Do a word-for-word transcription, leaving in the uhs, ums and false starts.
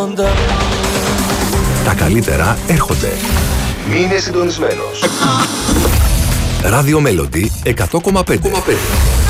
Τα καλύτερα έρχονται. Μείνε συντονισμένος. Radio Melody εκατό κόμμα πέντε.